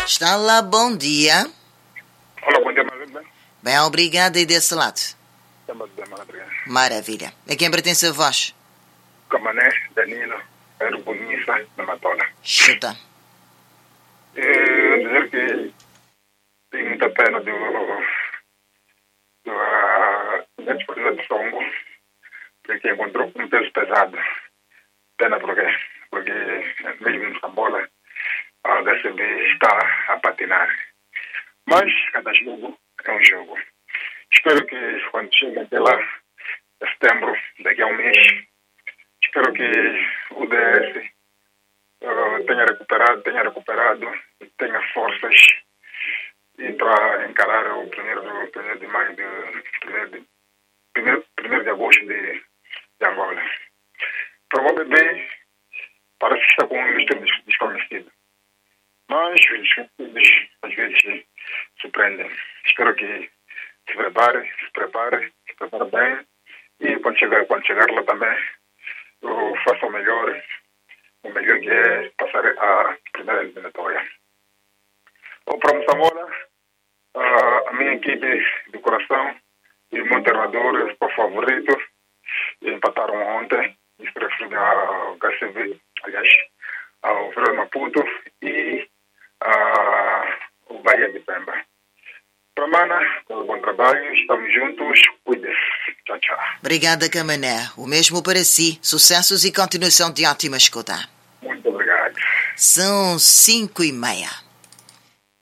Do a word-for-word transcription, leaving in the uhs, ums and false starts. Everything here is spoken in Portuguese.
Está lá, bom dia. Olá, bom dia, mas bem? Bem, obrigada e desse lado. Está muito bem, obrigado. Maravilha. A quem pertence a voz? Camané, Danilo, era bonita na Matola. Chuta. Eu dizer que tenho muita pena do do da disputa de Songo, porque encontrou um peso pesado. Pena porque, porque mesmo essa bola a D C B está a patinar. Mas cada jogo é um jogo. Espero que quando chegue até lá, em setembro, daqui a um mês, espero que o D S uh, tenha recuperado, tenha recuperado, tenha forças e para encarar o primeiro, primeiro de maio, de, primeiro, de, primeiro, primeiro de agosto de, de Angola. Provavelmente parece que está com um mistério desconhecido. Mas os desconhecidos às vezes surpreendem. Espero que se prepare, se prepare, se prepare bem e quando chegar, quando chegar lá também eu faça o melhor, o melhor que é passar a primeira eliminatória. O para Moçambola, a minha equipe de coração e o meu treinador, o favorito, empataram ontem, isso refere ao K C B, aliás, ao Frei Maputo e ao Bahia de Pemba. Para Mana, um bom trabalho, estamos juntos, cuide-se. Tchau, tchau. Obrigada, Camané. O mesmo para si. Sucessos e continuação de ótima escuta. Muito obrigado. São cinco e meia.